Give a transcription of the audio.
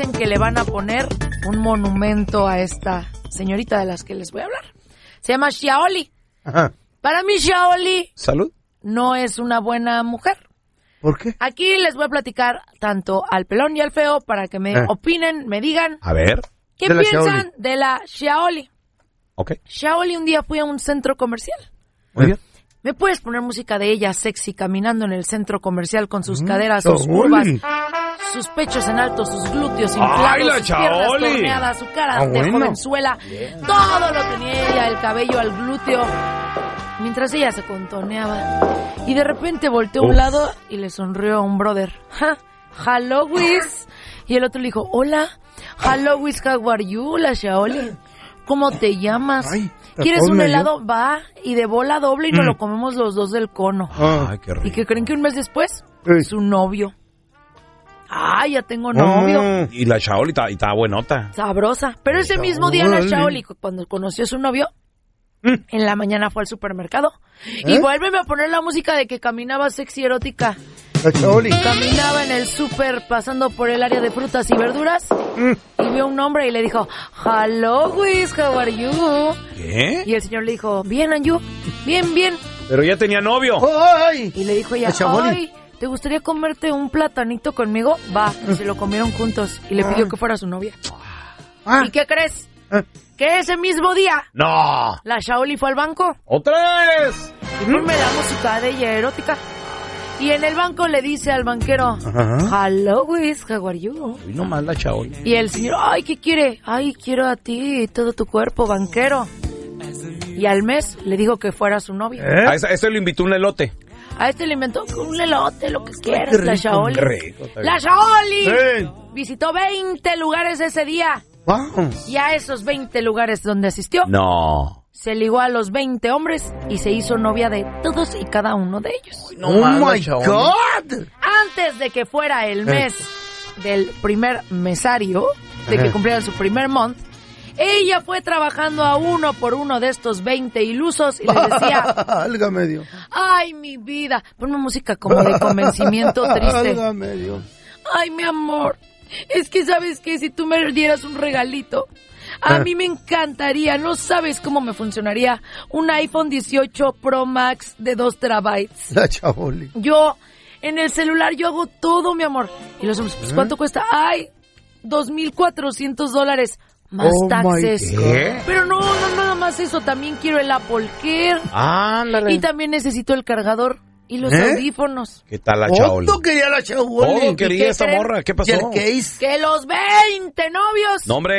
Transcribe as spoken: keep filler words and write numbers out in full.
creen que le van a poner un monumento a esta señorita de las que les voy a hablar? Se llama Xiaoli. Ajá. Para mí Xiaoli ¿Salud? no es una buena mujer. ¿Por qué? Aquí les voy a platicar tanto al pelón y al feo para que me Eh. opinen, me digan A ver. qué De la piensan Xiaoli. de la Xiaoli. Ok. Xiaoli un día fui a un centro comercial. Muy bien. ¿Me puedes poner música de ella sexy caminando en el centro comercial con sus Mm, caderas, sus Xiaoli. curvas, sus pechos en alto, sus glúteos inflados, ¡Ay, la sus piernas Xiaoli! torneadas, su cara Ah, de bueno. jovenzuela? Todo lo tenía ella, el cabello al glúteo, mientras ella se contoneaba. Y de repente volteó a un Uf. lado y le sonrió a un brother. Ja, hello, Wiz. Y el otro le dijo, hola, hello, Wiz, how are you, la Xiaoli? ¿Cómo te llamas? Ay, ¿Quieres un tapónme, helado? Va, y de bola doble y nos Mm. lo comemos los dos del cono. Ay, qué rico. ¿Y qué creen que un mes después? Sí. Su novio. Ah, ya tengo novio. Ah. Y la Xiaoli está, está buenota. Sabrosa. Pero ese mismo día la Xiaoli. Xiaoli, cuando conoció a su novio, Mm. en la mañana fue al supermercado. Y ¿Eh? vuélveme a poner la música de que caminaba sexy erótica. La Xiaoli. Caminaba en el súper pasando por el área de frutas y verduras. Mm. Y vio un hombre y le dijo, hello, Wiz, how are you? ¿Qué? Y el señor le dijo, bien, and you? Bien, bien. Pero ya tenía novio. ¡Ay! Y le dijo ella, La Xiaoli. ay, ¿te gustaría comerte un platanito conmigo? Va, y se lo comieron juntos y le pidió que fuera su novia. Ah. ¿Y qué crees? Ah. Que ese mismo día, No. la Xiaoli fue al banco ¿Otra vez? y ponme la música de ella erótica. Y en el banco le dice al banquero, Ajá. hello, Wiz, how are you? Y nomás la Xiaoli. Y el señor, ay, ¿qué quiere? Ay, quiero a ti, todo tu cuerpo, banquero. Y al mes le dijo que fuera su novia. ¿Eh? A ese, a ese le invitó un elote. A este le inventó un elote, lo que quieras, qué la rico, Xiaoli. Qué rico. está bien. ¡La Xiaoli! Sí. Visitó veinte lugares ese día. Wow. Y a esos veinte lugares donde asistió, No. se ligó a los veinte hombres y se hizo novia de todos y cada uno de ellos. No Oh más, la my Xiaoli. God. Antes de que fuera el mes del primer mesario, de que Ajá. cumpliera su primer month, ella fue trabajando a uno por uno de estos veinte ilusos y les decía, Álgame Dios. ay, mi vida, ponme música como de convencimiento triste. Álgame Dios. Ay, mi amor, es que sabes que si tú me dieras un regalito, a Ah. mí me encantaría, no sabes cómo me funcionaría, un iPhone dieciocho Pro Max de dos terabytes. La Xiaoli. Yo, en el celular, yo hago todo, mi amor. Y los hombres, pues, ¿cuánto cuesta? Ay, dos mil cuatrocientos dólares. Más Oh, my taxes. God. ¿Qué? Pero no, no, nada más eso. También quiero el Apple Care. Ándale. Y también necesito el cargador y los ¿Eh? audífonos. ¿Qué tal la Xiaoli? ¿Cuánto quería la Xiaoli? Todo ¿Y qué quería esa creen? morra. ¿Qué ¿Y pasó? el case? ¡Que los veinte novios! No, hombre.